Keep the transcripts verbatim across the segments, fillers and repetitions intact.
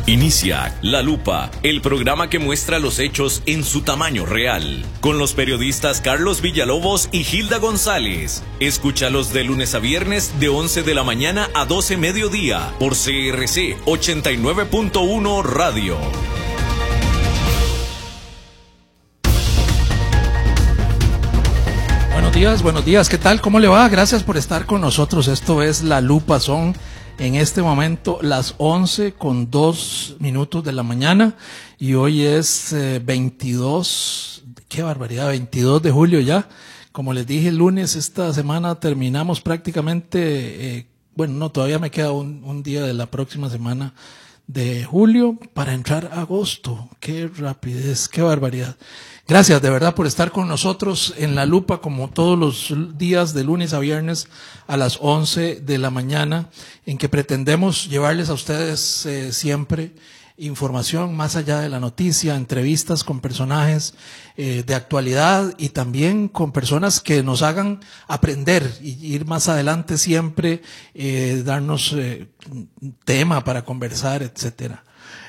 Inicia La Lupa, el programa que muestra los hechos en su tamaño real, con los periodistas Carlos Villalobos y Hilda González. Escúchalos de lunes a viernes de once de la mañana a doce mediodía por C R C ochenta y nueve punto uno Radio. Buenos días, buenos días, ¿qué tal? ¿Cómo le va? Gracias por estar con nosotros. Esto es La Lupa, son en este momento las once con dos minutos de la mañana y hoy es eh, veintidós, qué barbaridad, veintidós de julio ya. Como les dije el lunes, esta semana terminamos prácticamente, eh, bueno, no, todavía me queda un, un día de la próxima semana de julio para entrar a agosto. Qué rapidez, qué barbaridad. Gracias de verdad por estar con nosotros en La Lupa, como todos los días de lunes a viernes a las once de la mañana, en que pretendemos llevarles a ustedes eh, siempre información más allá de la noticia, entrevistas con personajes eh, de actualidad y también con personas que nos hagan aprender y ir más adelante siempre, eh, darnos eh, tema para conversar, etcétera.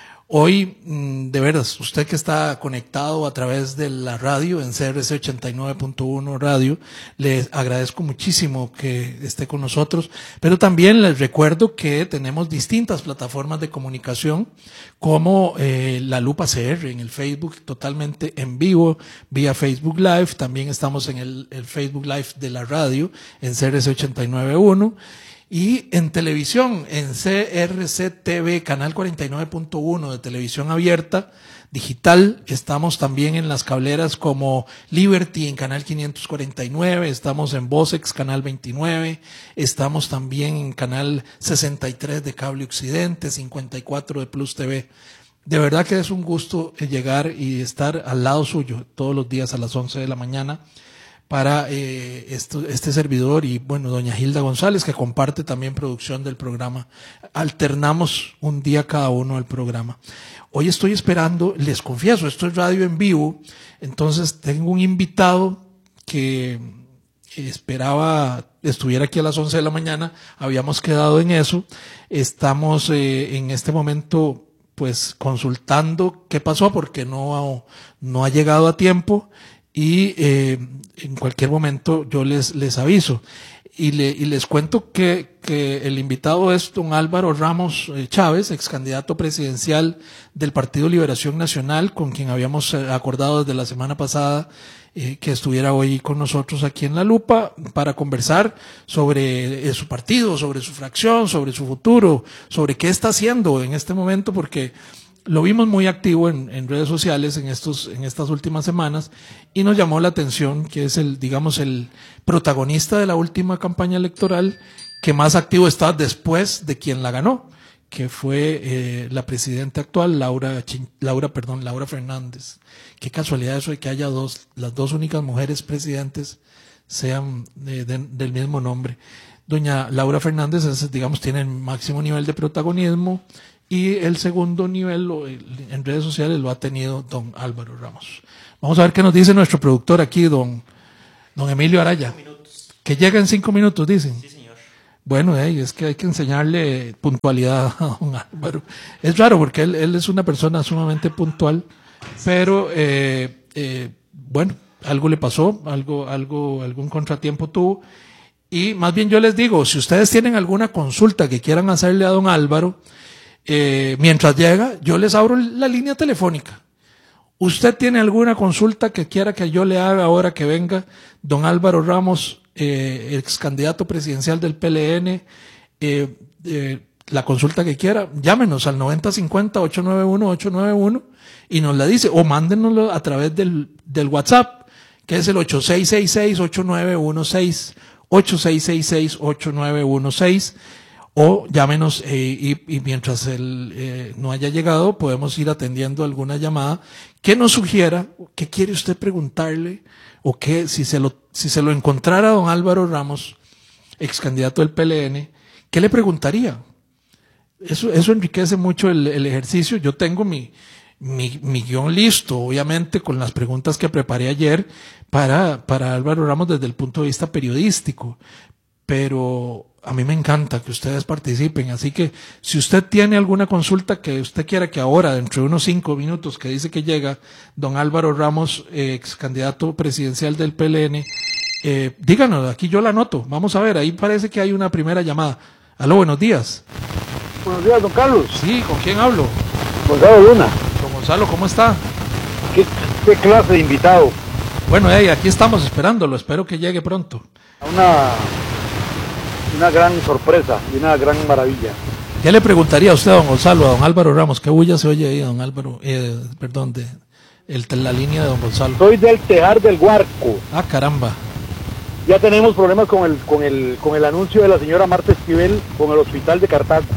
Hoy, de veras, usted que está conectado a través de la radio en C R C ochenta y nueve punto uno Radio, les agradezco muchísimo que esté con nosotros, pero también les recuerdo que tenemos distintas plataformas de comunicación como eh, La Lupa C R en el Facebook, totalmente en vivo, vía Facebook Live. También estamos en el, el Facebook Live de la radio en C R C ochenta y nueve punto uno. Y en televisión, en C R C T V, canal cuarenta y nueve punto uno de televisión abierta, digital. Estamos también en las cableras como Liberty en canal quinientos cuarenta y nueve, estamos en Vocex canal veintinueve, estamos también en canal sesenta y tres de Cable Occidente, cincuenta y cuatro de Plus T V. De verdad que es un gusto llegar y estar al lado suyo todos los días a las once de la mañana. Para eh, esto, este servidor y bueno, doña Hilda González, que comparte también producción del programa. Alternamos un día cada uno el programa. Hoy estoy esperando, les confieso, esto es radio en vivo, entonces tengo un invitado que esperaba estuviera aquí a las once de la mañana, habíamos quedado en eso, estamos eh, en este momento pues consultando qué pasó porque no, no ha llegado a tiempo. Y eh, en cualquier momento yo les les aviso y, le, y les cuento que, que el invitado es don Álvaro Ramos eh, Chávez, ex candidato presidencial del Partido Liberación Nacional, con quien habíamos acordado desde la semana pasada eh, que estuviera hoy con nosotros aquí en La Lupa para conversar sobre eh, su partido, sobre su fracción, sobre su futuro, sobre qué está haciendo en este momento, porque lo vimos muy activo en, en redes sociales en estos, en estas últimas semanas y nos llamó la atención que es el, digamos, el protagonista de la última campaña electoral que más activo está después de quien la ganó, que fue eh, la presidenta actual, Laura, Laura, perdón, Laura Fernández. Qué casualidad eso de que haya dos, las dos únicas mujeres presidentes sean de, de, del mismo nombre. Doña Laura Fernández, es, digamos, tiene el máximo nivel de protagonismo. Y el segundo nivel en redes sociales lo ha tenido don Álvaro Ramos. Vamos a ver qué nos dice nuestro productor aquí, don, don Emilio Araya. Que llega en cinco minutos, dicen. Sí, señor. Bueno, eh, es que hay que enseñarle puntualidad a don Álvaro. Es raro porque él, él es una persona sumamente puntual, pero eh, eh, bueno, algo le pasó, algo, algo, algún contratiempo tuvo. Y más bien yo les digo, si ustedes tienen alguna consulta que quieran hacerle a don Álvaro, Eh, mientras llega, yo les abro la línea telefónica. ¿Usted tiene alguna consulta que quiera que yo le haga ahora que venga don Álvaro Ramos, eh, ex candidato presidencial del P L N? Eh, eh, la consulta que quiera, llámenos al noventa cincuenta, ocho nueve uno, ocho nueve uno y nos la dice, o mándenoslo a través del, del WhatsApp, que es el ocho seis seis seis, ocho nueve uno seis, ocho seis seis seis, ocho nueve uno seis. O llámenos eh, y, y mientras él eh, no haya llegado podemos ir atendiendo alguna llamada que nos sugiera qué quiere usted preguntarle o qué, si se lo, si se lo encontrara don Álvaro Ramos, ex candidato del P L N, ¿qué le preguntaría? Eso, eso enriquece mucho el, el ejercicio. Yo tengo mi, mi, mi guión listo, obviamente, con las preguntas que preparé ayer para, para Álvaro Ramos desde el punto de vista periodístico. pero a mí me encanta que ustedes participen, así que si usted tiene alguna consulta que usted quiera que ahora, dentro de unos cinco minutos que dice que llega don Álvaro Ramos, ex candidato presidencial del P L N, eh, díganos, aquí yo la anoto, vamos a ver, ahí parece que hay una primera llamada. Aló, buenos días. Buenos días, don Carlos. Sí, ¿con quién hablo? Gonzalo Luna. Don Gonzalo, ¿cómo está? ¿Qué, qué clase de invitado? Bueno, hey, aquí estamos esperándolo, espero que llegue pronto. Una, una gran sorpresa y una gran maravilla. ¿Qué le preguntaría a usted, don Gonzalo, a don Álvaro Ramos? ¿Qué bulla se oye ahí, don Álvaro? Eh, perdón, de el, la línea de don Gonzalo. Soy del Tejar del Guarco. Ah, caramba. Ya tenemos problemas con el, con el, con el anuncio de la señora Marta Esquivel con el hospital de Cartago.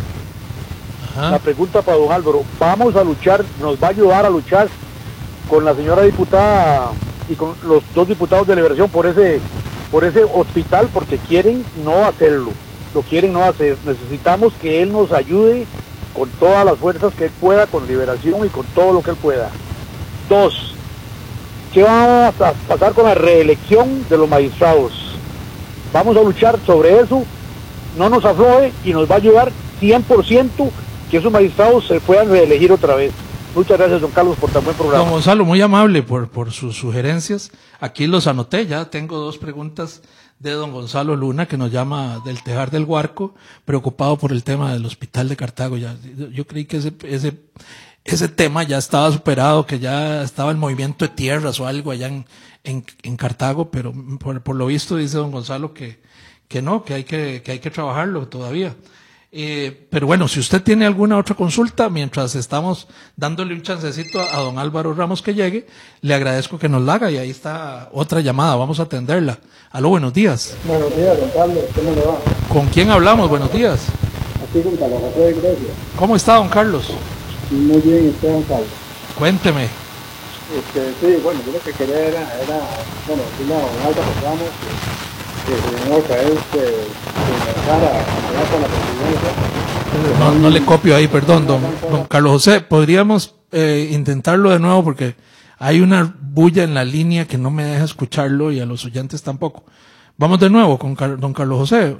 Ajá. La pregunta para don Álvaro, vamos a luchar, nos va a ayudar a luchar con la señora diputada y con los dos diputados de Liberación por ese, por ese hospital, porque quieren no hacerlo, lo quieren no hacer. Necesitamos que él nos ayude con todas las fuerzas que él pueda, con Liberación y con todo lo que él pueda. Dos, ¿qué vamos a pasar con la reelección de los magistrados? Vamos a luchar sobre eso, no nos afloje y nos va a ayudar cien por ciento que esos magistrados se puedan reelegir otra vez. Muchas gracias, don Carlos, por tan buen programa. Don Gonzalo, muy amable por, por sus sugerencias. Aquí los anoté, ya tengo dos preguntas de don Gonzalo Luna, que nos llama del Tejar del Guarco, preocupado por el tema del hospital de Cartago. Ya, yo creí que ese, ese, ese tema ya estaba superado, que ya estaba el movimiento de tierras o algo allá en, en, en Cartago, pero por, por lo visto dice don Gonzalo que, que no, que hay que, que hay que trabajarlo todavía. Eh, pero bueno, si usted tiene alguna otra consulta, mientras estamos dándole un chancecito a, a don Álvaro Ramos que llegue, le agradezco que nos la haga y ahí está otra llamada, vamos a atenderla. Aló, buenos días. Buenos días, don Carlos, ¿cómo le va? ¿Con quién hablamos? Buenos días. Aquí con Carlos José de Grecia. ¿Cómo está, don Carlos? Muy bien, usted, don Carlos. Cuénteme. Este, sí, bueno, yo lo que quería era, era bueno, decirle a don Álvaro Ramos que se vino a caer que ingresara a con la presidencia. No, no le copio ahí, perdón, don, don Carlos José. ¿Podríamos eh, intentarlo de nuevo? Porque hay una bulla en la línea que no me deja escucharlo y a los oyentes tampoco. Vamos de nuevo con Car don Carlos José.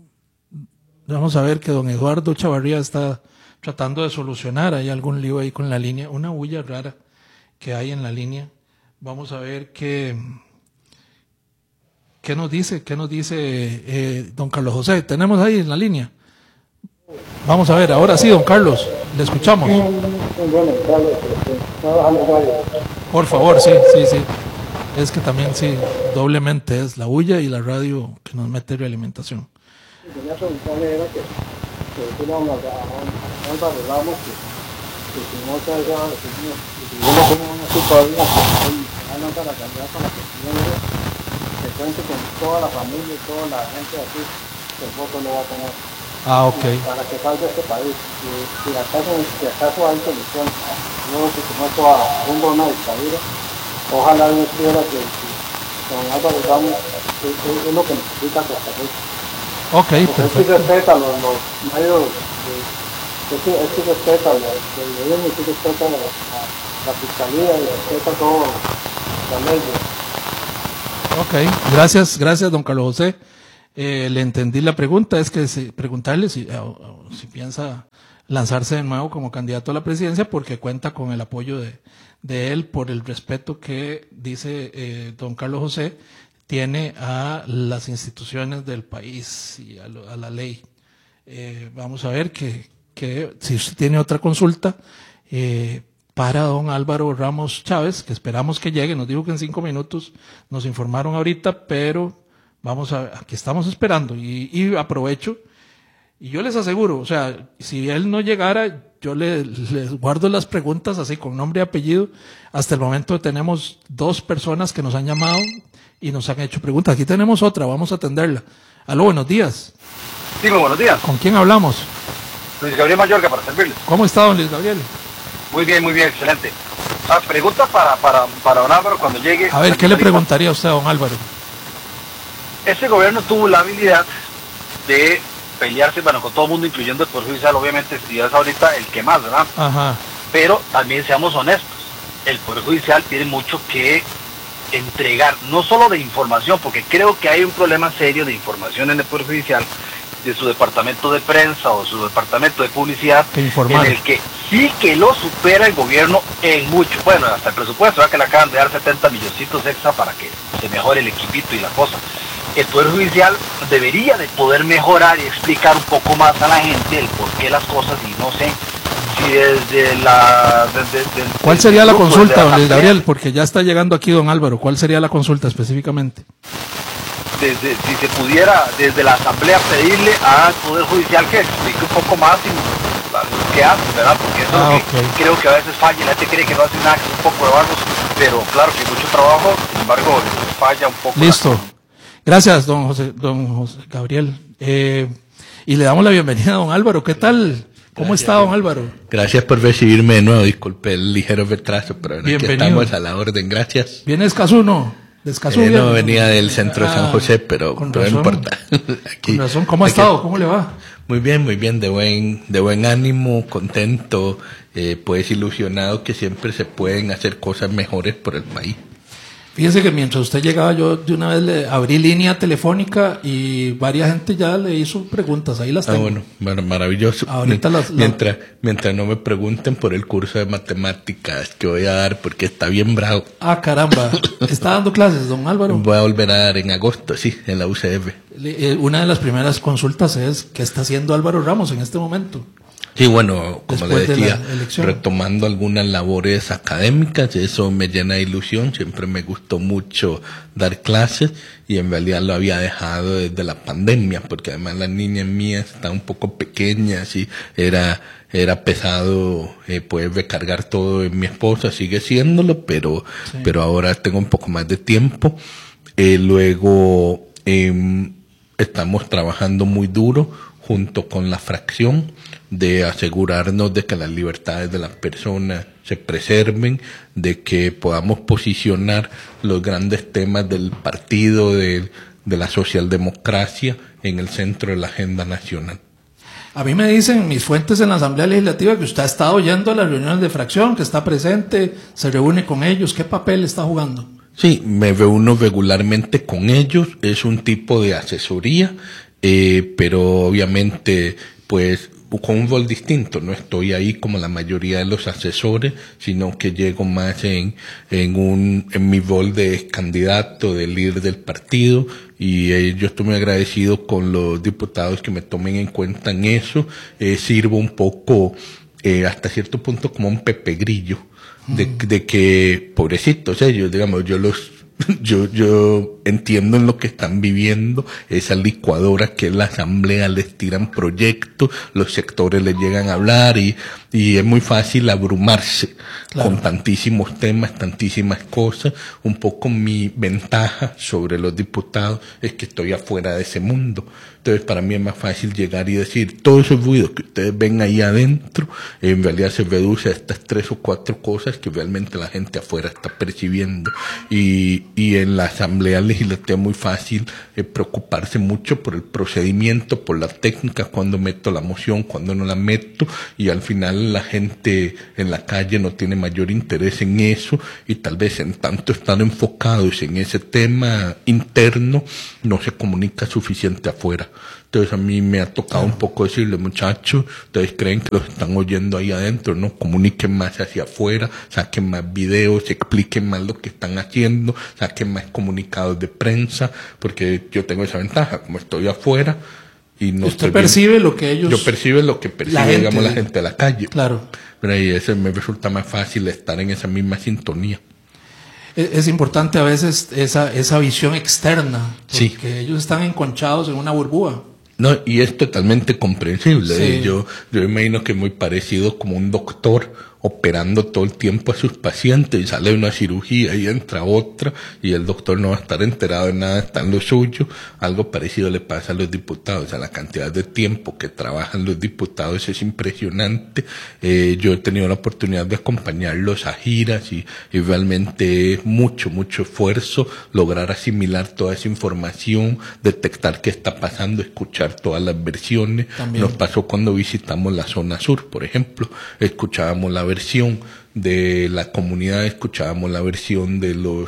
Vamos a ver que don Eduardo Chavarría está tratando de solucionar. Hay algún lío ahí con la línea. Una bulla rara que hay en la línea. Vamos a ver qué, qué nos dice, qué nos dice eh, don Carlos José. Tenemos ahí en la línea. Vamos a ver, ahora sí, don Carlos, le escuchamos. Por favor, sí, sí, sí. Es que también, sí, doblemente es la bulla y la radio que nos mete realimentación. Tenía preguntarle era que, que decirle a Álvaro Ramos que, que si no se haya, que si yo no tengo una culpabilidad, que no para cambiar con la presidencia, que cuente con toda la familia y toda la gente así, que el voto lo va a tener. Ah, ok. Para que salga este país. Si, si, acaso, si acaso hay solución, no que como esto a rumbo a una dictadura, ojalá Dios quiera que, que con Álvaro Ramos es, es, es lo que necesita Costa Rica. Ok, porque perfecto. es que respeta los, los medios, es que, es que respeta los gobiernos, es que respeta la, la, la fiscalía y respeta todo la ley. Ok, gracias, gracias, don Carlos José. Eh, le entendí la pregunta, es que si, preguntarle si, uh, si piensa lanzarse de nuevo como candidato a la presidencia porque cuenta con el apoyo de, de él por el respeto que dice eh, don Carlos José tiene a las instituciones del país y a, lo, a la ley. Eh, vamos a ver que, que si usted tiene otra consulta eh, para don Álvaro Ramos Chávez, que esperamos que llegue, nos dijo que en cinco minutos, nos informaron ahorita, pero vamos a, aquí estamos esperando y, y aprovecho y yo les aseguro, o sea, si él no llegara, yo le, les guardo las preguntas así con nombre y apellido. Hasta el momento tenemos dos personas que nos han llamado y nos han hecho preguntas. Aquí tenemos otra, vamos a atenderla. Aló, buenos días. Sí, muy buenos días. ¿Con quién hablamos? Luis Gabriel Mayorga, para servirle. ¿Cómo está, don Luis Gabriel? Muy bien, muy bien, excelente. Ah, pregunta para, para, para don Álvaro cuando llegue. A ver, ¿qué le preguntaría a usted a don Álvaro? Ese gobierno tuvo la habilidad de pelearse, bueno, con todo el mundo, incluyendo el Poder Judicial, obviamente, si es ahorita el que más, ¿verdad? Ajá. Pero también seamos honestos, el Poder Judicial tiene mucho que entregar, no solo de información, porque creo que hay un problema serio de información en el Poder Judicial, de su departamento de prensa o su departamento de publicidad, en el que sí que lo supera el gobierno en mucho, bueno, hasta el presupuesto, ya que le acaban de dar setenta milloncitos extra para que se mejore el equipito y la cosa. El Poder Judicial debería de poder mejorar y explicar un poco más a la gente el por qué las cosas, y no sé si desde la... Desde, desde, ¿Cuál sería la consulta, don Luis Gabriel? Porque ya está llegando aquí don Álvaro. ¿Cuál sería la consulta específicamente? Desde, si se pudiera desde la Asamblea pedirle al Poder Judicial que explique un poco más y, lo que hace, ¿verdad? Porque eso ah, es lo que okay. creo que a veces falla. La gente cree que no hace nada, que es un poco de vagos, pero claro que hay mucho trabajo, sin embargo, falla un poco. Listo. La... Gracias, don José, don José Gabriel. Eh, y le damos la bienvenida a don Álvaro. ¿Qué tal? ¿Cómo Gracias, está, don Álvaro? Gracias por recibirme de nuevo. Disculpe el ligero retraso, pero aquí estamos a la orden. Gracias. ¿Viene Escasuno? ¿Descasó eh, bien? No, venía del centro de San José, pero, con pero razón, no importa. Aquí, con razón. ¿Cómo ha aquí, estado? ¿Cómo le va? Muy bien, muy bien, de buen, de buen ánimo, contento, eh, pues ilusionado que siempre se pueden hacer cosas mejores por el país. Fíjese que mientras usted llegaba, yo de una vez le abrí línea telefónica y varias gente ya le hizo preguntas. Ahí las tengo. Ah, bueno, bueno, maravilloso. Ahorita las, las... Mientras, mientras no me pregunten por el curso de matemáticas que voy a dar, porque está bien bravo. Ah, caramba. ¿Está dando clases, don Álvaro? Voy a volver a dar en agosto, sí, en la U C F. Una de las primeras consultas es, ¿qué está haciendo Álvaro Ramos en este momento? Sí, bueno, como Después le decía, de retomando algunas labores académicas, eso me llena de ilusión, siempre me gustó mucho dar clases y en realidad lo había dejado desde la pandemia, porque además las niñas mías estaban un poco pequeñas y era, era pesado eh, poder recargar todo en mi esposa, sigue siéndolo, pero, sí. pero ahora tengo un poco más de tiempo. Eh, luego, eh, estamos trabajando muy duro junto con la fracción de asegurarnos de que las libertades de las personas se preserven, de que podamos posicionar los grandes temas del partido, de, de la socialdemocracia en el centro de la agenda nacional. A mí me dicen mis fuentes en la Asamblea Legislativa que usted ha estado yendo a las reuniones de fracción, que está presente, se reúne con ellos. ¿Qué papel está jugando? Sí, me reúno regularmente con ellos, es un tipo de asesoría, eh, pero obviamente pues con un rol distinto, no estoy ahí como la mayoría de los asesores, sino que llego más en, en un, en mi rol de candidato, de líder del partido, y eh, yo estoy muy agradecido con los diputados que me tomen en cuenta en eso. Eh, sirvo un poco, eh, hasta cierto punto como un Pepe Grillo, de, de que, pobrecitos ellos, digamos, yo los, yo, yo entiendo en lo que están viviendo, esa licuadora que es la asamblea, les tiran proyectos, los sectores les llegan a hablar y, y es muy fácil abrumarse claro. con tantísimos temas, tantísimas cosas. Un poco mi ventaja sobre los diputados es que estoy afuera de ese mundo. Entonces para mí es más fácil llegar y decir, todo ese ruido que ustedes ven ahí adentro, en realidad se reduce a estas tres o cuatro cosas que realmente la gente afuera está percibiendo. Y, y en la asamblea legislativa es muy fácil eh, preocuparse mucho por el procedimiento, por la técnica, cuando meto la moción, cuando no la meto, y al final la gente en la calle no tiene mayor interés en eso, y tal vez en tanto están enfocados en ese tema interno, no se comunica suficiente afuera. Entonces a mí me ha tocado un poco decirle, muchachos, ustedes creen que los están oyendo ahí adentro, no, comuniquen más hacia afuera, saquen más videos, expliquen más lo que están haciendo, saquen más comunicados de prensa, porque yo tengo esa ventaja, como estoy afuera y no usted percibe viendo, lo que ellos, yo percibo lo que percibe, la digamos, gente, la gente de la calle. Claro. Pero ahí eso me resulta más fácil estar en esa misma sintonía. Es importante a veces esa, esa visión externa, porque sí. ellos están enconchados en una burbuja. No, y es totalmente comprensible. Sí. ¿eh? Yo, yo imagino que es muy parecido como un doctor operando todo el tiempo a sus pacientes y sale una cirugía y entra otra y el doctor no va a estar enterado de nada, está en lo suyo. Algo parecido le pasa a los diputados. O sea, la cantidad de tiempo que trabajan los diputados es impresionante. Eh, yo he tenido la oportunidad de acompañarlos a giras y, y realmente es mucho, mucho esfuerzo lograr asimilar toda esa información, detectar qué está pasando, escuchar todas las versiones. También. Nos pasó cuando visitamos la zona sur, por ejemplo. Escuchábamos la versión de la comunidad, escuchábamos la versión de los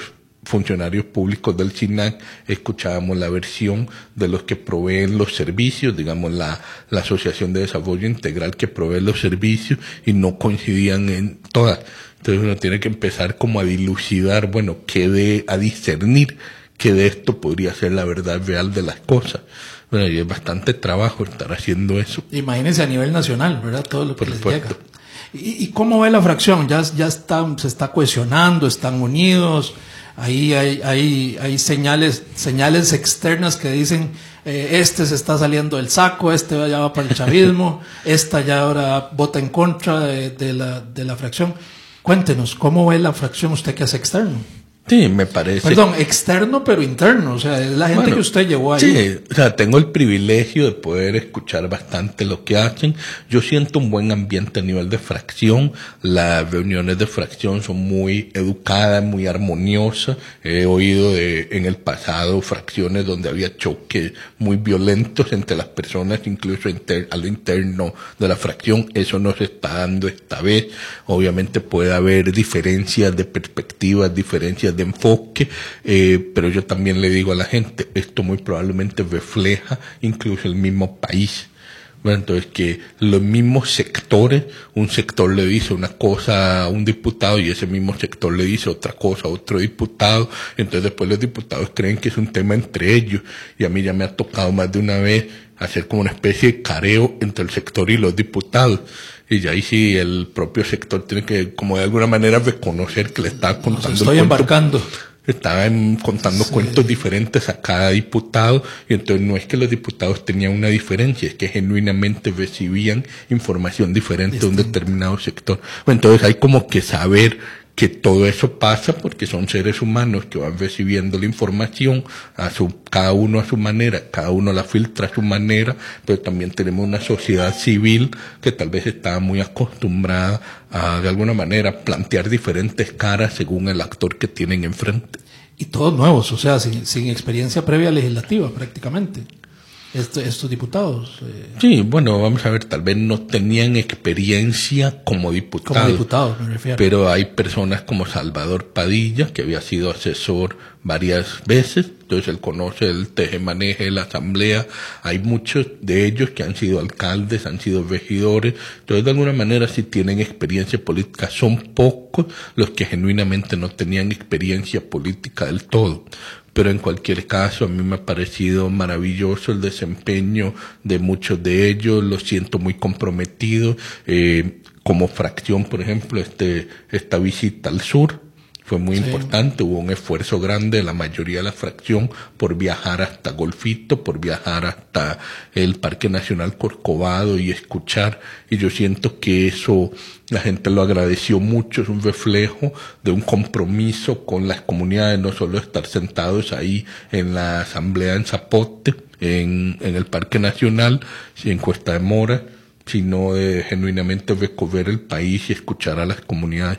funcionarios públicos del SINAC, escuchábamos la versión de los que proveen los servicios, digamos la, la Asociación de Desarrollo Integral que provee los servicios, y no coincidían en todas. Entonces uno tiene que empezar como a dilucidar, bueno, qué de, a discernir qué de esto podría ser la verdad real de las cosas. Bueno, y es bastante trabajo estar haciendo eso. Imagínense a nivel nacional, ¿verdad? Todo lo que Por les supuesto. llega. ¿Y, ¿Y cómo ve la fracción? Ya, ya está, se está cohesionando, están unidos. Ahí hay, hay, hay señales, señales externas que dicen, eh, este se está saliendo del saco, este ya va para el chavismo, esta ya ahora vota en contra de, de la, de la fracción. Cuéntenos, ¿cómo ve la fracción usted que es externo? Sí, me parece. Perdón, externo pero interno, o sea, es la gente bueno, que usted llevó ahí. Sí, o sea, tengo el privilegio de poder escuchar bastante lo que hacen. Yo siento un buen ambiente a nivel de fracción. Las reuniones de fracción son muy educadas, muy armoniosas. He oído de, en el pasado fracciones donde había choques muy violentos entre las personas, incluso inter, a lo interno de la fracción. Eso no se está dando esta vez. Obviamente puede haber diferencias de perspectivas, diferencias de enfoque, eh, pero yo también le digo a la gente, esto muy probablemente refleja incluso el mismo país. Bueno, entonces que los mismos sectores, un sector le dice una cosa a un diputado y ese mismo sector le dice otra cosa a otro diputado, entonces después los diputados creen que es un tema entre ellos, y a mí ya me ha tocado más de una vez hacer como una especie de careo entre el sector y los diputados. Y ya ahí sí el propio sector tiene que, como de alguna manera, reconocer que le está contando. Nos estoy embarcando. Estaba contando sí. cuentos diferentes a cada diputado, y entonces no es que los diputados tenían una diferencia, es que genuinamente recibían información diferente de un determinado sector. Bueno, entonces hay como que saber que todo eso pasa porque son seres humanos que van recibiendo la información a su, cada uno a su manera, cada uno la filtra a su manera, pero también tenemos una sociedad civil que tal vez está muy acostumbrada a, de alguna manera, plantear diferentes caras según el actor que tienen enfrente. Y todos nuevos, o sea, sin, sin experiencia previa legislativa prácticamente. Estos, estos diputados. Eh. Sí, bueno, vamos a ver, tal vez no tenían experiencia como diputados. Como diputados, me refiero. Pero hay personas como Salvador Padilla, que había sido asesor varias veces, entonces él conoce el tejemaneje de la asamblea. Hay muchos de ellos que han sido alcaldes, han sido regidores, entonces de alguna manera sí tienen experiencia política. Son pocos los que genuinamente no tenían experiencia política del todo. Pero en cualquier caso, a mí me ha parecido maravilloso el desempeño de muchos de ellos, los siento muy comprometidos. Eh, como fracción, por ejemplo, este esta visita al sur fue muy sí. importante, hubo un esfuerzo grande de la mayoría de la fracción por viajar hasta Golfito, por viajar hasta el Parque Nacional Corcovado y escuchar, y yo siento que eso la gente lo agradeció mucho, es un reflejo de un compromiso con las comunidades, no solo estar sentados ahí en la asamblea en Zapote, en, en el Parque Nacional, en Cuesta de Mora, sino de genuinamente recorrer el país y escuchar a las comunidades.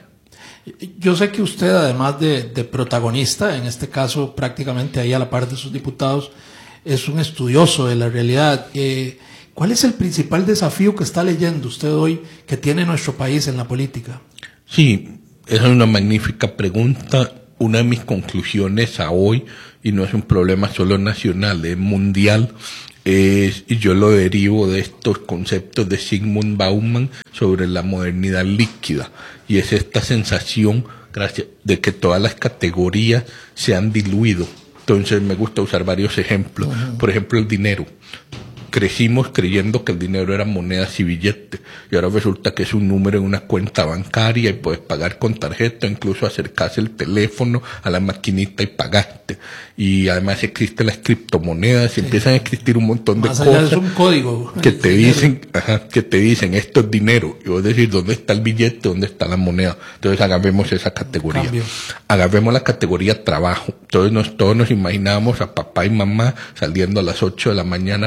Yo sé que usted, además de, de protagonista, en este caso prácticamente ahí a la par de sus diputados, es un estudioso de la realidad. Eh, ¿Cuál es el principal desafío que está leyendo usted hoy que tiene nuestro país en la política? Sí, esa es una magnífica pregunta. Una de mis conclusiones a hoy, y no es un problema solo nacional, es mundial, es, y yo lo derivo de estos conceptos de Zygmunt Bauman sobre la modernidad líquida, y es esta sensación, gracias, de que todas las categorías se han diluido. Entonces me gusta usar varios ejemplos. Uh-huh. Por ejemplo, el dinero. Crecimos creyendo que el dinero era monedas y billetes, y ahora resulta que es un número en una cuenta bancaria y puedes pagar con tarjeta, incluso acercarse el teléfono a la maquinita y pagaste. Y además existen las criptomonedas, y sí. empiezan a existir un montón de Más cosas. Allá es un código. Que te dicen, ajá, que te dicen esto es dinero, y vos decís ¿dónde está el billete? ¿Dónde está la moneda? Entonces agarremos esa categoría. Cambio. Agarremos la categoría trabajo. Entonces nos, todos nos imaginábamos a papá y mamá saliendo a las ocho de la mañana para el trabajo,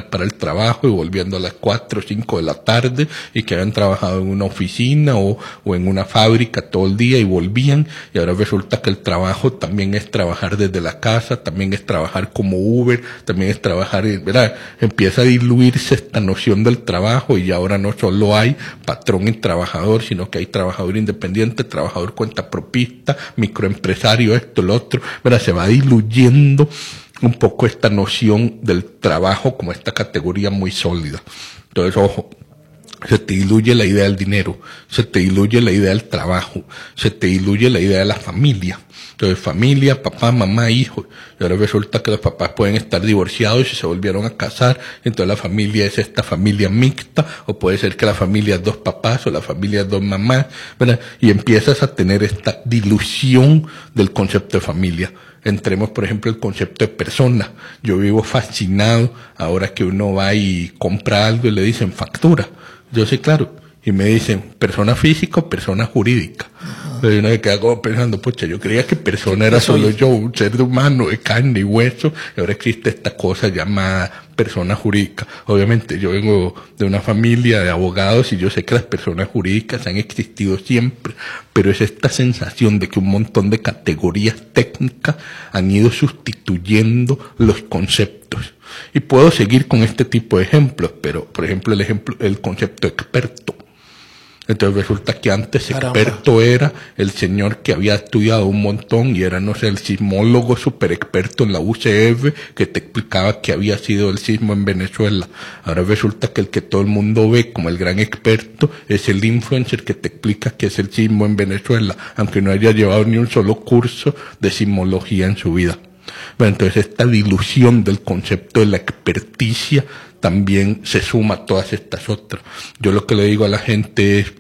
trabajo y volviendo a las cuatro o cinco de la tarde, y que habían trabajado en una oficina o, o en una fábrica todo el día y volvían, y ahora resulta que el trabajo también es trabajar desde la casa, también es trabajar como Uber, también es trabajar, ¿verdad? Empieza a diluirse esta noción del trabajo, y ahora no solo hay patrón y trabajador, sino que hay trabajador independiente, trabajador cuentapropista, microempresario, esto, lo otro, ¿verdad? Se va diluyendo un poco esta noción del trabajo como esta categoría muy sólida. Entonces, ojo, se te diluye la idea del dinero, se te diluye la idea del trabajo, se te diluye la idea de la familia. Entonces, familia, papá, mamá, hijo. Y ahora resulta que los papás pueden estar divorciados y se volvieron a casar. Entonces la familia es esta familia mixta, o puede ser que la familia es dos papás o la familia es dos mamás, ¿verdad? Y empiezas a tener esta dilución del concepto de familia. Entremos, por ejemplo, el concepto de persona. Yo vivo fascinado ahora que uno va y compra algo y le dicen factura. Yo sé, claro. Y me dicen persona física o persona jurídica. Pero yo me quedé como pensando, pucha, yo creía que persona era solo yo, un ser humano de carne y hueso, y ahora existe esta cosa llamada persona jurídica. Obviamente yo vengo de una familia de abogados y yo sé que las personas jurídicas han existido siempre, pero es esta sensación de que un montón de categorías técnicas han ido sustituyendo los conceptos. Y puedo seguir con este tipo de ejemplos, pero por ejemplo el ejemplo, el concepto experto. Entonces resulta que antes Caramba. experto era el señor que había estudiado un montón y era, no sé, el sismólogo super experto en la U C F que te explicaba que había sido el sismo en Venezuela. Ahora resulta que el que todo el mundo ve como el gran experto es el influencer que te explica que es el sismo en Venezuela, aunque no haya llevado ni un solo curso de sismología en su vida. Bueno, entonces esta dilución del concepto de la experticia también se suma a todas estas otras. Yo lo que le digo a la gente es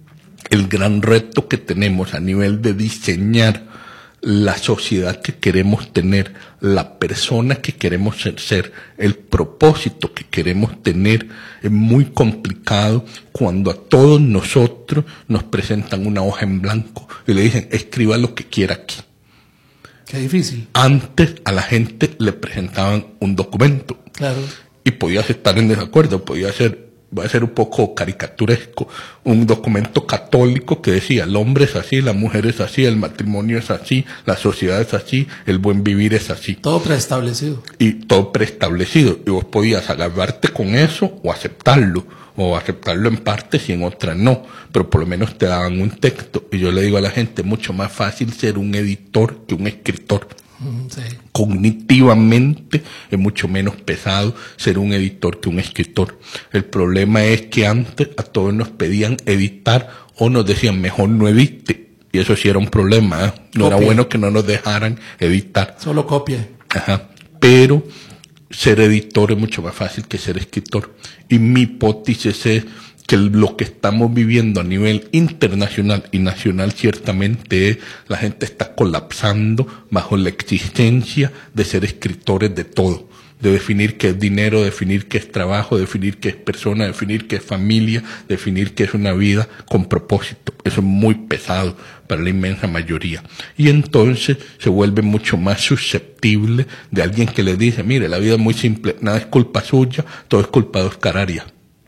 el gran reto que tenemos a nivel de diseñar la sociedad que queremos tener, la persona que queremos ser, ser, el propósito que queremos tener, es muy complicado cuando a todos nosotros nos presentan una hoja en blanco y le dicen, escriba lo que quiera aquí. Qué difícil. Antes a la gente le presentaban un documento. Claro. Y podías estar en desacuerdo, podía ser, va a ser un poco caricaturesco, un documento católico que decía, el hombre es así, la mujer es así, el matrimonio es así, la sociedad es así, el buen vivir es así. Todo preestablecido. Y todo preestablecido. Y vos podías agarrarte con eso o aceptarlo, o aceptarlo en partes y en otras no, pero por lo menos te daban un texto. Y yo le digo a la gente, es mucho más fácil ser un editor que un escritor. Sí. Cognitivamente es mucho menos pesado ser un editor que un escritor. El problema es que antes a todos nos pedían editar o nos decían mejor no edite. Y eso sí era un problema, ¿eh? No Copia. era bueno que no nos dejaran editar. Solo copia. Ajá. Pero ser editor es mucho más fácil que ser escritor. Y mi hipótesis es que lo que estamos viviendo a nivel internacional y nacional ciertamente es, la gente está colapsando bajo la exigencia de ser escritores de todo, de definir qué es dinero, definir qué es trabajo, definir qué es persona, definir qué es familia, definir qué es una vida con propósito. Eso es muy pesado para la inmensa mayoría. Y entonces se vuelve mucho más susceptible de alguien que le dice, mire, la vida es muy simple, nada es culpa suya, todo es culpa de Oscar Arias.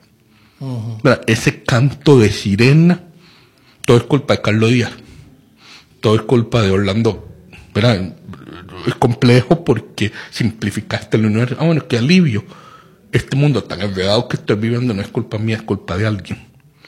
Uh-huh. Ese canto de sirena, todo es culpa de Carlos Díaz, todo es culpa de Orlando, ¿verdad? Es complejo porque simplificaste el universo. Ah, bueno, qué alivio. Este mundo tan enredado que estoy viviendo no es culpa mía, es culpa de alguien.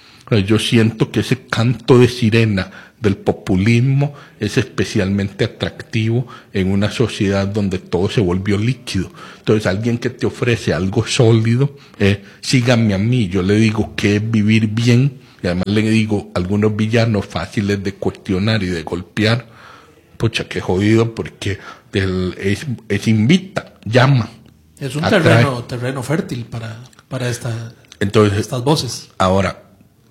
Yo siento que ese canto de sirena del populismo es especialmente atractivo en una sociedad donde todo se volvió líquido. Entonces alguien que te ofrece algo sólido, eh, síganme a mí, yo le digo que es vivir bien, y además le digo algunos villanos fáciles de cuestionar y de golpear. Pucha, qué jodido, porque el, es, es invita, llama. Es un terreno, terreno fértil para, para esta, Entonces, estas voces. Ahora,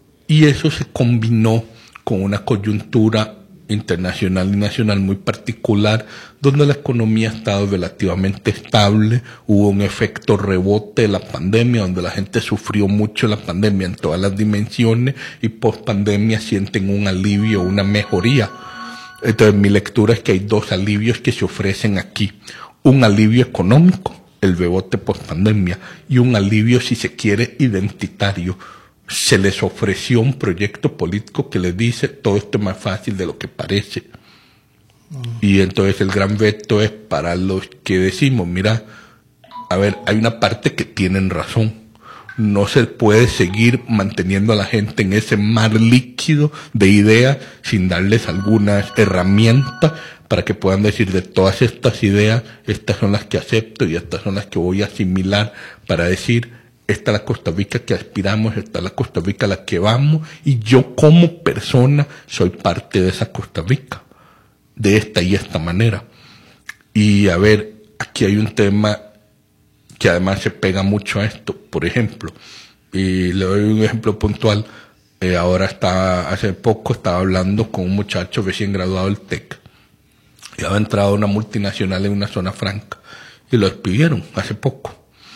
y eso se combinó con una coyuntura internacional y nacional muy particular, donde la economía ha estado relativamente estable, hubo un efecto rebote de la pandemia, donde la gente sufrió mucho la pandemia en todas las dimensiones, y post pandemia sienten un alivio, una mejoría. Entonces mi lectura es que hay dos alivios que se ofrecen aquí. Un alivio económico, el rebote post pandemia y un alivio, si se quiere, identitario. Se les ofreció un proyecto político que les dice todo esto es más fácil de lo que parece. Mm. Y entonces el gran veto es para los que decimos, mira, a ver, hay una parte que tienen razón. No se puede seguir manteniendo a la gente en ese mar líquido de ideas sin darles algunas herramientas para que puedan decir de todas estas ideas, estas son las que acepto y estas son las que voy a asimilar para decir, esta es la Costa Rica que aspiramos, esta es la Costa Rica a la que vamos, y yo como persona soy parte de esa Costa Rica, de esta y esta manera. Y a ver, aquí hay un tema que además se pega mucho a esto, por ejemplo, y le doy un ejemplo puntual. Eh, ahora está, hace poco estaba hablando con un muchacho recién graduado del TEC, y había entrado a una multinacional en una zona franca, y lo despidieron hace poco.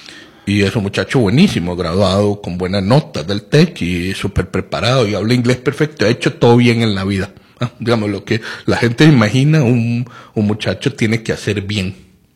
Y es un muchacho buenísimo, graduado con buenas notas del TEC y súper preparado y habla inglés perfecto, ha hecho todo bien en la vida. ¿Ah? Digamos, lo que la gente imagina, un, un muchacho tiene que hacer bien.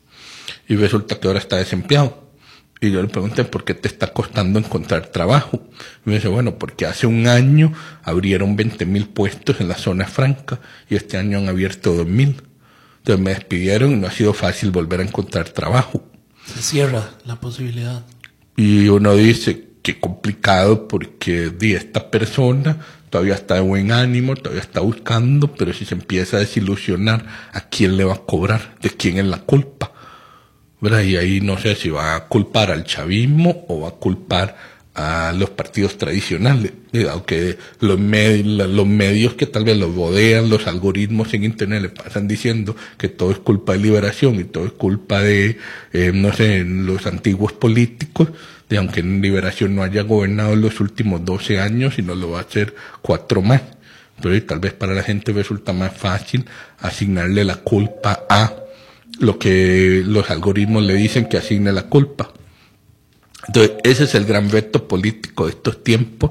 Y resulta que ahora está desempleado. Y yo le pregunté, ¿por qué te está costando encontrar trabajo? Y me dice, bueno, porque hace un año abrieron veinte mil puestos en la zona franca y este año han abierto dos mil. Entonces me despidieron y no ha sido fácil volver a encontrar trabajo. Se cierra la posibilidad. Y uno dice, qué complicado, porque di, esta persona todavía está de buen ánimo, todavía está buscando, pero si se empieza a desilusionar, ¿a quién le va a cobrar? ¿De quién es la culpa? ¿Verdad? Y ahí no sé si va a culpar al chavismo o va a culpar a los partidos tradicionales, aunque los, med- los medios que tal vez los rodean, los algoritmos en internet le pasan diciendo que todo es culpa de Liberación y todo es culpa de, eh, no sé, los antiguos políticos, de aunque en Liberación no haya gobernado en los últimos doce años y no lo va a hacer cuatro más. Pero tal vez para la gente resulta más fácil asignarle la culpa a lo que los algoritmos le dicen que asigne la culpa. Entonces, ese es el gran reto político de estos tiempos.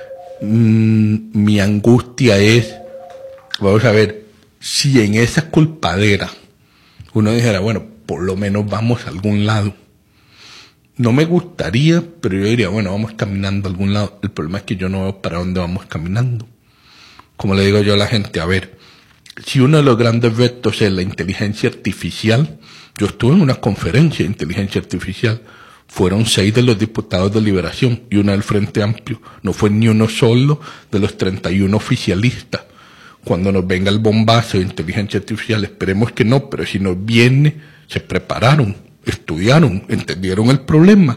Mm, mi angustia es, vamos a ver, si en esa culpadera uno dijera, bueno, por lo menos vamos a algún lado. No me gustaría, pero yo diría, bueno, vamos caminando a algún lado. El problema es que yo no veo para dónde vamos caminando. Como le digo yo a la gente, a ver, si uno de los grandes retos es la inteligencia artificial, yo estuve en una conferencia de inteligencia artificial, fueron seis de los diputados de Liberación y uno del Frente Amplio. No fue ni uno solo de los treinta y uno oficialistas. Cuando nos venga el bombazo de inteligencia artificial, esperemos que no, pero si nos viene, se prepararon, estudiaron, entendieron el problema.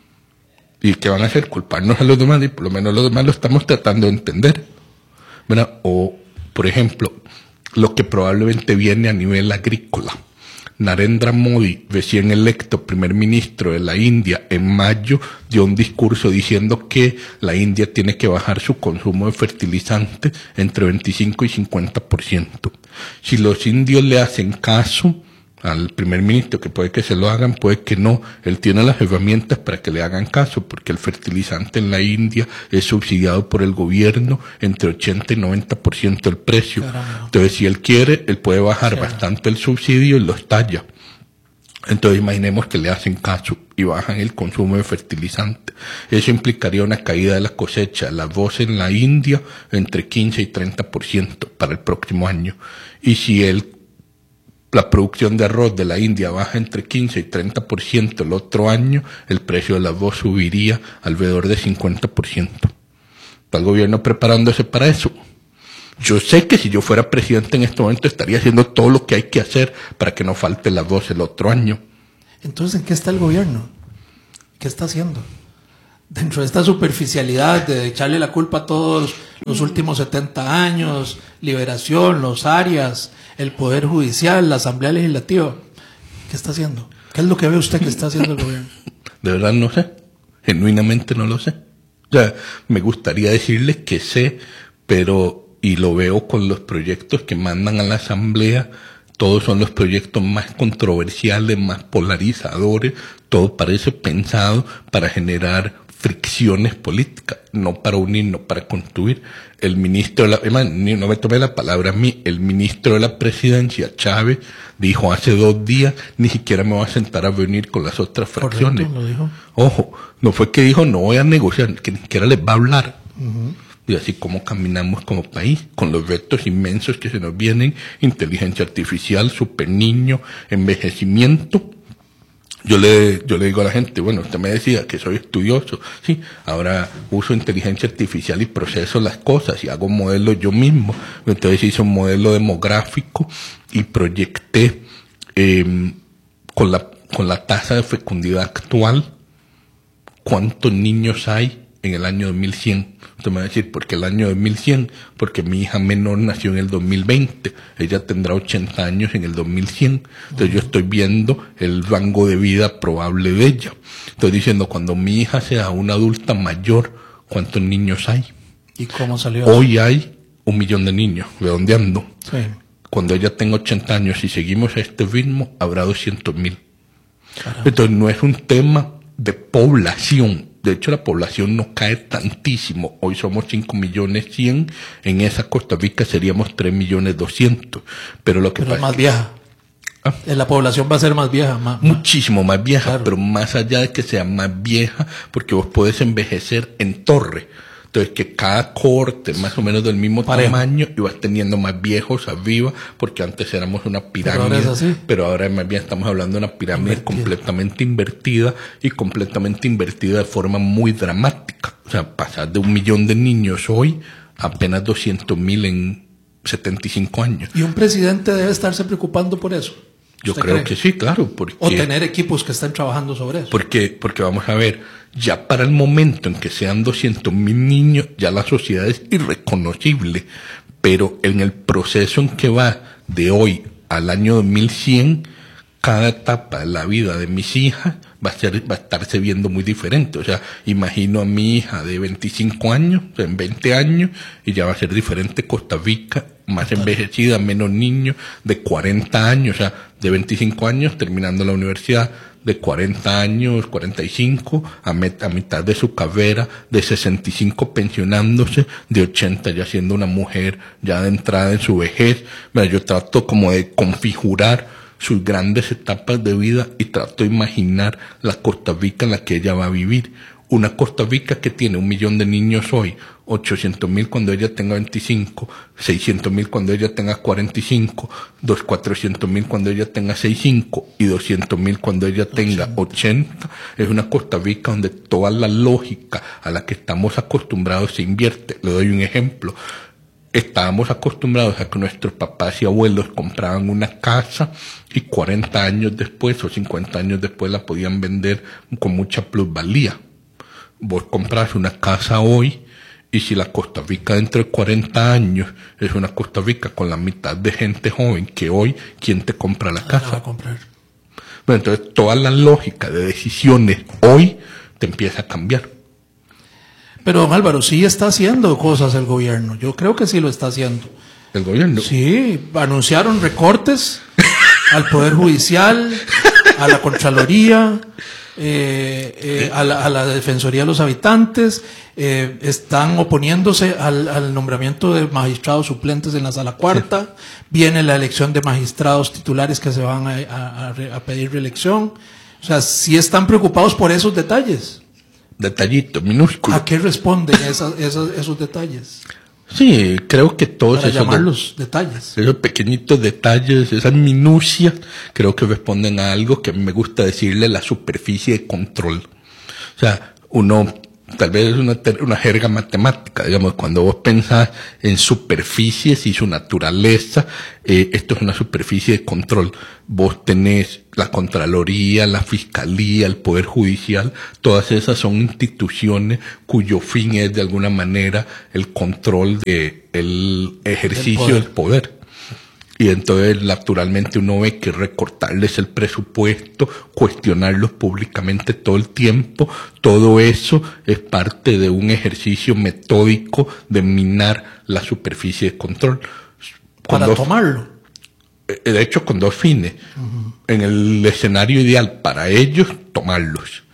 ¿Y qué van a hacer? Culparnos a los demás, y por lo menos los demás lo estamos tratando de entender. ¿Verdad? O, por ejemplo, lo que probablemente viene a nivel agrícola. Narendra Modi, recién electo primer ministro de la India, en mayo dio un discurso diciendo que la India tiene que bajar su consumo de fertilizantes entre veinticinco y cincuenta por ciento. Si los indios le hacen caso al primer ministro, que puede que se lo hagan, puede que no, él tiene las herramientas para que le hagan caso, porque el fertilizante en la India es subsidiado por el gobierno entre ochenta y noventa por ciento del precio. Caramba. Entonces, si él quiere, él puede bajar sí. bastante el subsidio y lo estalla. Entonces, imaginemos que le hacen caso y bajan el consumo de fertilizante. Eso implicaría una caída de la cosecha, el arroz en la India, entre quince y treinta por ciento para el próximo año. Y si él la producción de arroz de la India baja entre quince y treinta por ciento el otro año, el precio del arroz subiría alrededor de cincuenta por ciento. ¿Está el gobierno preparándose para eso? Yo sé que si yo fuera presidente en este momento estaría haciendo todo lo que hay que hacer para que no falte el arroz el otro año. Entonces, ¿en qué está el gobierno? ¿Qué está haciendo? Dentro de esta superficialidad de echarle la culpa a todos los últimos setenta años, Liberación, los Arias, el Poder Judicial, la Asamblea Legislativa, ¿qué está haciendo? ¿Qué es lo que ve usted que está haciendo el gobierno? De verdad no sé, genuinamente no lo sé. O sea, me gustaría decirles que sé, pero, y lo veo con los proyectos que mandan a la Asamblea, todos son los proyectos más controversiales, más polarizadores, todo parece pensado para generar fricciones políticas, no para unir, no para construir. El ministro de la, además, no me tomé la palabra a mí, el ministro de la presidencia, Chávez, dijo hace dos días, ni siquiera me voy a sentar a venir con las otras fracciones. Correcto, lo dijo. Ojo, no fue que dijo no voy a negociar, que ni siquiera les va a hablar. Uh-huh. Y así como caminamos como país, con los retos inmensos que se nos vienen, inteligencia artificial, super niño, envejecimiento. Yo le, yo le digo a la gente, bueno, usted me decía que soy estudioso, sí, ahora uso inteligencia artificial y proceso las cosas y hago modelos yo mismo. Entonces hice un modelo demográfico y proyecté eh, con la, con la tasa de fecundidad actual cuántos niños hay en el año dos mil cien. Usted me va a decir, ¿por qué el año dos mil cien? Porque mi hija menor nació en el dos mil veinte. Ella tendrá ochenta años en el dos mil cien. Entonces yo estoy viendo el rango de vida probable de ella. Estoy diciendo, cuando mi hija sea una adulta mayor, ¿cuántos niños hay? ¿Y cómo salió? Hoy hay un millón de niños, redondeando. Sí. Cuando ella tenga ochenta años, si seguimos a este ritmo, habrá doscientos mil. Entonces no es un tema de población. De hecho, la población no cae tantísimo. Hoy somos cinco millones cien. En esa Costa Rica seríamos tres millones doscientos. Pero lo que pero pasa es más vieja. ¿Ah? La población va a ser más vieja. Más, muchísimo más vieja, claro. Pero más allá de que sea más vieja, porque vos podés envejecer en torre. Entonces, que cada corte más o menos del mismo Parejo. tamaño y vas teniendo más viejos arriba, porque antes éramos una pirámide. Pero ahora, es así. Pero ahora más bien estamos hablando de una pirámide invertida. completamente invertida y completamente invertida de forma muy dramática. O sea, pasar de un millón de niños hoy a apenas doscientos mil en setenta y cinco años. ¿Y un presidente debe estarse preocupando por eso? Yo creo cree? que sí, claro. Porque, o tener equipos que estén trabajando sobre eso. Porque, porque vamos a ver, ya para el momento en que sean doscientos mil niños, ya la sociedad es irreconocible. Pero en el proceso en que va de hoy al año dos mil cien, cada etapa de la vida de mis hijas va a ser, va a estarse viendo muy diferente. O sea, imagino a mi hija de veinticinco años, o sea, en veinte años, y ya va a ser diferente Costa Rica, más envejecida, menos niños, de cuarenta años, o sea, de veinticinco años terminando la universidad, de cuarenta años, cuarenta y cinco, a, met, a mitad de su carrera, de sesenta y cinco pensionándose, de ochenta ya siendo una mujer ya de entrada en su vejez. Mira, yo trato como de configurar sus grandes etapas de vida y trato de imaginar la Costa Rica en la que ella va a vivir. Una Costa Rica que tiene un millón de niños hoy, ochocientos mil cuando ella tenga veinticinco, seiscientos mil cuando ella tenga cuarenta y cinco, cuatrocientos mil cuando ella tenga sesenta y cinco y doscientos mil cuando ella tenga ochenta. Es una Costa Rica donde toda la lógica a la que estamos acostumbrados se invierte. Le doy un ejemplo. Estábamos acostumbrados a que nuestros papás y abuelos compraban una casa y cuarenta años después o cincuenta años después la podían vender con mucha plusvalía. Vos compras una casa hoy y si la Costa Rica dentro de cuarenta años es una Costa Rica con la mitad de gente joven que hoy, ¿quién te compra la casa? No va a comprar. Bueno, entonces toda la lógica de decisiones hoy te empieza a cambiar. Pero don Álvaro, sí está haciendo cosas el gobierno. Yo creo que sí lo está haciendo. ¿El gobierno? Sí, anunciaron recortes al Poder Judicial, a la Contraloría, eh, eh, a, la, a la Defensoría de los Habitantes. Eh, están oponiéndose al, al nombramiento de magistrados suplentes en la Sala Cuarta. Sí. Viene la elección de magistrados titulares que se van a, a, a pedir reelección. O sea, sí están preocupados por esos detalles. Detallitos, minúsculos. ¿A qué responden esas, esas, esos detalles? Sí, creo que todos Para esos llamarlos de, detalles. Esos pequeñitos detalles, esas minucias, creo que responden a algo que a mí me gusta decirle la superficie de control. O sea, uno, tal vez es una, una jerga matemática, digamos, cuando vos pensás en superficies y su naturaleza, eh, esto es una superficie de control. Vos tenés la Contraloría, la Fiscalía, el Poder Judicial, todas esas son instituciones cuyo fin es de alguna manera el control de el ejercicio del poder. Y entonces naturalmente uno ve que recortarles el presupuesto, cuestionarlos públicamente todo el tiempo, todo eso es parte de un ejercicio metódico de minar la superficie de control. Para Cuando, tomarlo. De hecho, con dos fines. Uh-huh. En el escenario ideal para ellos, tomarlos.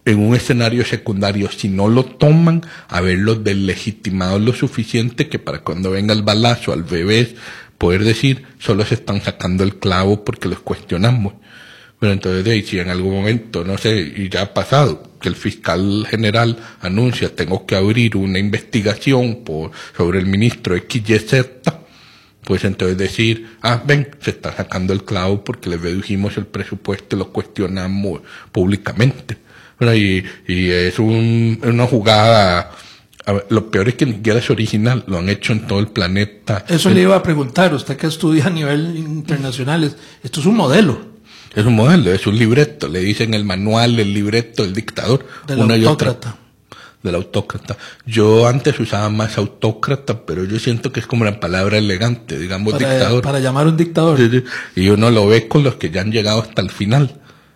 en un escenario secundario, si no lo toman, haberlos deslegitimado lo suficiente que para cuando venga el balazo al revés, poder decir, solo se están sacando el clavo porque los cuestionamos. Pero entonces, de ahí, si en algún momento, no sé, y ya ha pasado, que el fiscal general anuncia, tengo que abrir una investigación por, sobre el ministro X Y Z, pues entonces decir, ah, ven, se está sacando el clavo porque le redujimos el presupuesto y lo cuestionamos públicamente. Bueno, y, y es un, una jugada, a ver, lo peor es que ni siquiera es original, lo han hecho en todo el planeta. Eso el, le iba a preguntar, usted que estudia a nivel internacional, esto es un modelo. Es un modelo, es un libreto, le dicen el manual, el libreto del dictador. Del una autócrata. Y otra. Del autócrata. Yo antes usaba más autócrata, pero yo siento que es como la palabra elegante, digamos para, dictador. Para llamar un dictador. Y uno lo ve con los que ya han llegado hasta el final,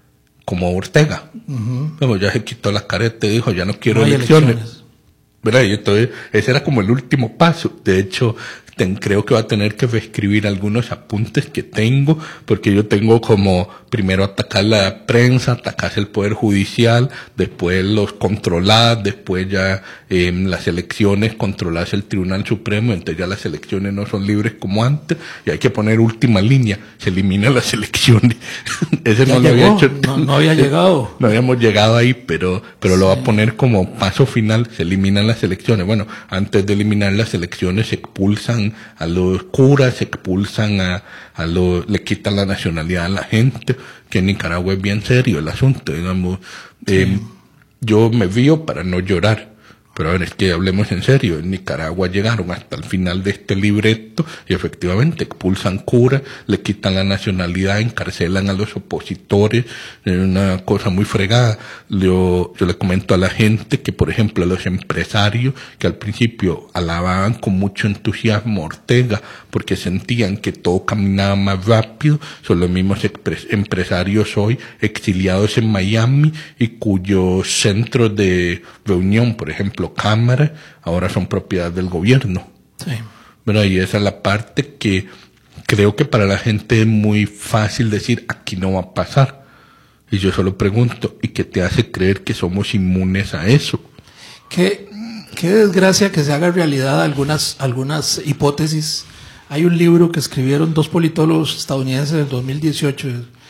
como Ortega. Uh-huh. Como ya se quitó la careta y dijo, ya no quiero no elecciones. elecciones. ¿Verdad? Y entonces ese era como el último paso. De hecho, ten, creo que va a tener que reescribir algunos apuntes que tengo, porque yo tengo como primero atacar la prensa, atacar el poder judicial, después los controlar, después ya eh, las elecciones, controlar el Tribunal Supremo, entonces ya las elecciones no son libres como antes, y hay que poner última línea, se eliminan las elecciones. Ese ya no llegó, lo había hecho. No, no había llegado. No habíamos llegado ahí, pero, pero sí. Lo va a poner como paso final, se eliminan las elecciones. Bueno, antes de eliminar las elecciones se expulsan a los curas, se expulsan a, a los, le quitan la nacionalidad a la gente, que en Nicaragua es bien serio el asunto, digamos. Sí. Eh, yo me río para no llorar, pero a ver, es que hablemos en serio, en Nicaragua llegaron hasta el final de este libreto y efectivamente expulsan curas, le quitan la nacionalidad, encarcelan a los opositores, es una cosa muy fregada. Yo, yo le comento a la gente que, por ejemplo, a los empresarios que al principio alababan con mucho entusiasmo a Ortega porque sentían que todo caminaba más rápido, son los mismos empresarios hoy exiliados en Miami y cuyos centros de reunión, por ejemplo, cámaras, ahora son propiedad del gobierno. Sí. Bueno, y esa es la parte que creo que para la gente es muy fácil decir, aquí no va a pasar. Y yo solo pregunto, ¿y qué te hace creer que somos inmunes a eso? Qué, qué desgracia que se haga realidad algunas, algunas hipótesis. Hay un libro que escribieron dos politólogos estadounidenses en el dos mil dieciocho,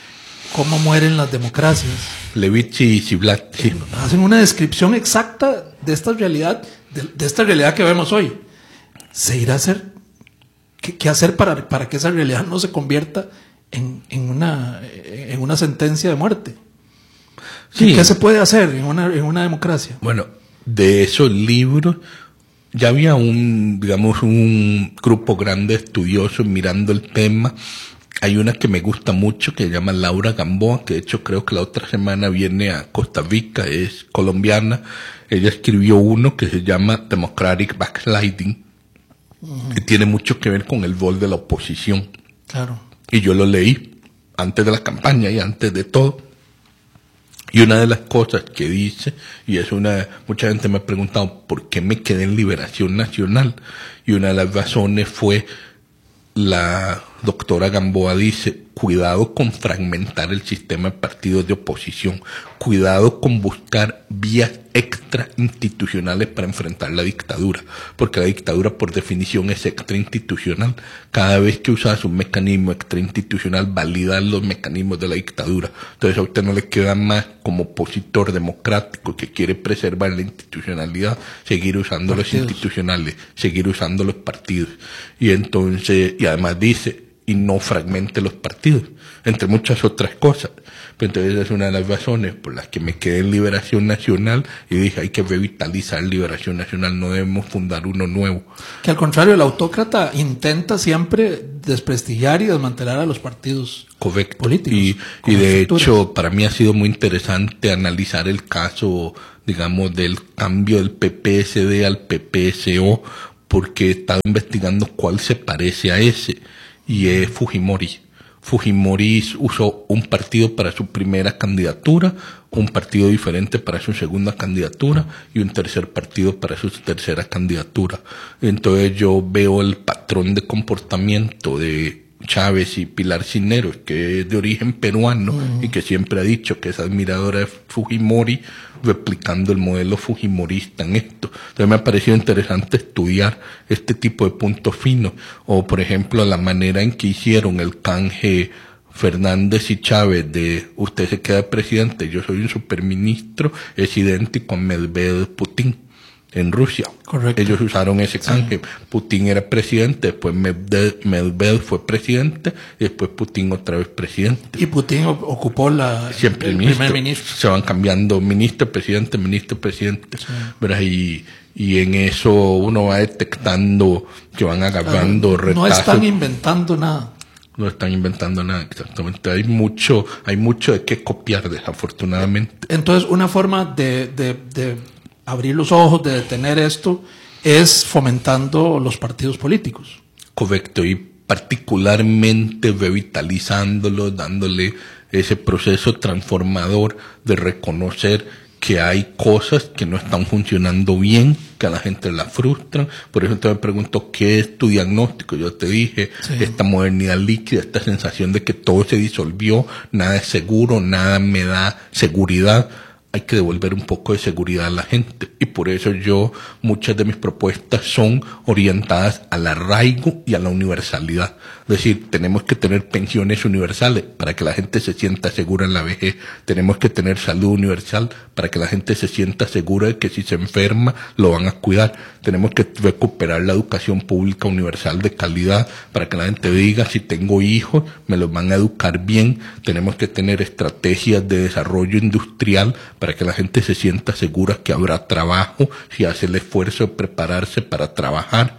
¿Cómo mueren las democracias? Levitsky y Ziblatt, sí. Hacen una descripción exacta de esta realidad, de, de esta realidad que vemos hoy. ¿Se irá a hacer? ¿Qué, qué hacer para, para que esa realidad no se convierta en, en, una, en una sentencia de muerte? Sí. ¿Qué se puede hacer en una, en una democracia? Bueno, de esos libros ya había un, digamos, un grupo grande de estudiosos mirando el tema. Hay una que me gusta mucho que se llama Laura Gamboa, que de hecho creo que la otra semana viene a Costa Rica, es colombiana. Ella escribió uno que se llama Democratic Backsliding, uh-huh. que tiene mucho que ver con el rol de la oposición. Claro. Y yo lo leí antes de la campaña y antes de todo. Y una de las cosas que dice, y es una, mucha gente me ha preguntado, ¿por qué me quedé en Liberación Nacional? Y una de las razones fue, la doctora Gamboa dice, cuidado con fragmentar el sistema de partidos de oposición, cuidado con buscar vías extrainstitucionales para enfrentar la dictadura, porque la dictadura por definición es extrainstitucional. Cada vez que usas un mecanismo extrainstitucional, validas los mecanismos de la dictadura. Entonces a usted no le queda más, como opositor democrático que quiere preservar la institucionalidad, seguir usando partidos. Los institucionales, seguir usando los partidos. Y entonces, y además dice, y no fragmente los partidos, entre muchas otras cosas. Pero entonces esa es una de las razones por las que me quedé en Liberación Nacional y dije, hay que revitalizar Liberación Nacional, no debemos fundar uno nuevo. Que al contrario, el autócrata intenta siempre desprestigiar y desmantelar a los partidos Correcto. políticos. Y, y de hecho, para mí ha sido muy interesante analizar el caso, digamos, del cambio del P P S D al P P S O, porque he estado investigando cuál se parece a ese. Y es Fujimori. Fujimori usó un partido para su primera candidatura, un partido diferente para su segunda candidatura y un tercer partido para su tercera candidatura. Entonces yo veo el patrón de comportamiento de Chávez y Pilar Cisneros, que es de origen peruano uh-huh. y que siempre ha dicho que es admiradora de Fujimori, replicando el modelo fujimorista en esto. Entonces me ha parecido interesante estudiar este tipo de puntos finos, o por ejemplo la manera en que hicieron el canje Fernández y Chávez de usted se queda presidente, yo soy un superministro, es idéntico a Medvedev Putin en Rusia. Correcto. Ellos usaron ese canje. Sí. Putin era presidente, después Medvedev, Medvedev fue presidente, y después Putin otra vez presidente. Y Putin ocupó la siempre el, el ministro, primer ministro. Se van cambiando ministro, presidente, ministro, presidente. Sí. ¿Verdad? Y, y en eso uno va detectando que van agarrando claro, retazos. No están inventando nada. No están inventando nada, exactamente. Hay mucho, hay mucho de qué copiar, desafortunadamente. Entonces, una forma de, de, de abrir los ojos, de detener esto, es fomentando los partidos políticos. Correcto, y particularmente revitalizándolos, dándole ese proceso transformador de reconocer que hay cosas que no están funcionando bien, que a la gente la frustran. Por eso te me pregunto, ¿qué es tu diagnóstico? Yo te dije, sí. esta modernidad líquida, esta sensación de que todo se disolvió, nada es seguro, nada me da seguridad. Hay que devolver un poco de seguridad a la gente. Y por eso yo, muchas de mis propuestas son orientadas al arraigo y a la universalidad. Es decir, tenemos que tener pensiones universales para que la gente se sienta segura en la vejez. Tenemos que tener salud universal para que la gente se sienta segura de que si se enferma lo van a cuidar. Tenemos que recuperar la educación pública universal de calidad para que la gente diga, si tengo hijos, me los van a educar bien. Tenemos que tener estrategias de desarrollo industrial para que la gente se sienta segura que habrá trabajo si hace el esfuerzo de prepararse para trabajar.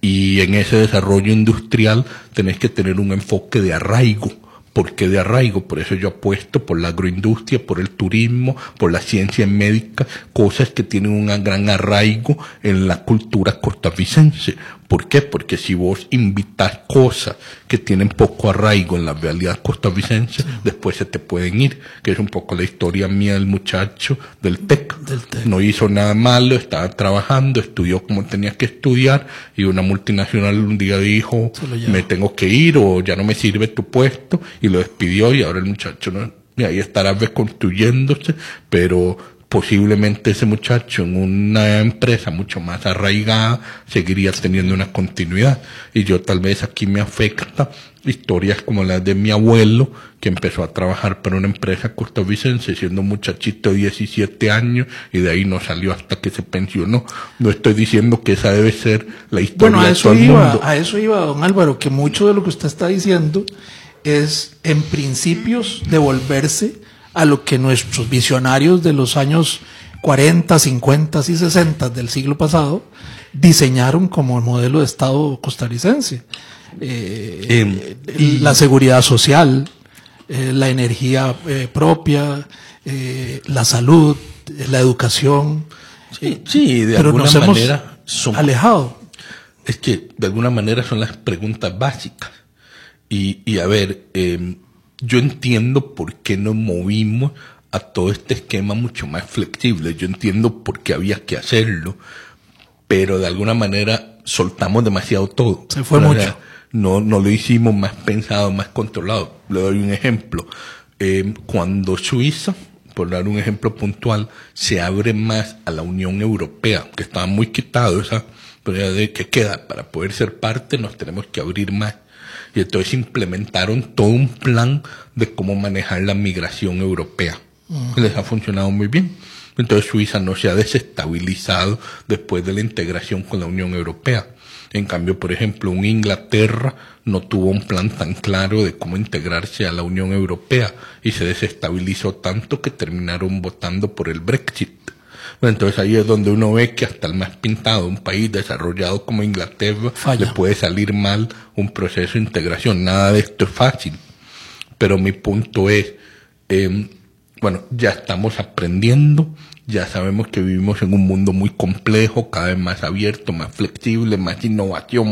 Y en ese desarrollo industrial tenés que tener un enfoque de arraigo. ¿Por qué de arraigo? Por eso yo apuesto por la agroindustria, por el turismo, por la ciencia médica, cosas que tienen un gran arraigo en la cultura costarricense. ¿Por qué? Porque si vos invitas cosas que tienen poco arraigo en la realidad costarricense, sí. después se te pueden ir, que es un poco la historia mía del muchacho del TEC. Del TEC. No hizo nada malo, estaba trabajando, estudió como tenía que estudiar, y una multinacional un día dijo, me tengo que ir o ya no me sirve tu puesto, y lo despidió, y ahora el muchacho no, y ahí estará reconstruyéndose, pero posiblemente ese muchacho en una empresa mucho más arraigada seguiría teniendo una continuidad. Y yo tal vez aquí me afecta historias como las de mi abuelo, que empezó a trabajar para una empresa costarricense siendo un muchachito de diecisiete años, y de ahí no salió hasta que se pensionó. No estoy diciendo que esa debe ser la historia bueno, a eso de todo iba, el mundo. A eso iba, don Álvaro, que mucho de lo que usted está diciendo es, en principios, devolverse a lo que nuestros visionarios de los años cuarenta, cincuenta y sesenta del siglo pasado diseñaron como el modelo de Estado costarricense. Eh, eh, la seguridad social, eh, la energía eh, propia, eh, la salud, eh, la educación. Sí, sí, de pero alguna nos manera hemos son, alejado. Es que de alguna manera son las preguntas básicas. Y, y a ver, eh, yo entiendo por qué nos movimos a todo este esquema mucho más flexible. Yo entiendo por qué había que hacerlo, pero de alguna manera soltamos demasiado todo. Se fue o sea, mucho. No, no lo hicimos más pensado, más controlado. Le doy un ejemplo. Eh, cuando Suiza, por dar un ejemplo puntual, se abre más a la Unión Europea, que estaba muy quitado esa, pero de que queda, para poder ser parte nos tenemos que abrir más. Y entonces implementaron todo un plan de cómo manejar la migración europea. Uh-huh. Les ha funcionado muy bien. Entonces Suiza no se ha desestabilizado después de la integración con la Unión Europea. En cambio, por ejemplo, un Inglaterra no tuvo un plan tan claro de cómo integrarse a la Unión Europea y se desestabilizó tanto que terminaron votando por el Brexit. Entonces ahí es donde uno ve que hasta el más pintado, un país desarrollado como Inglaterra, Falla. le puede salir mal un proceso de integración. Nada de esto es fácil. Pero mi punto es, eh, bueno, ya estamos aprendiendo, ya sabemos que vivimos en un mundo muy complejo, cada vez más abierto, más flexible, más innovación,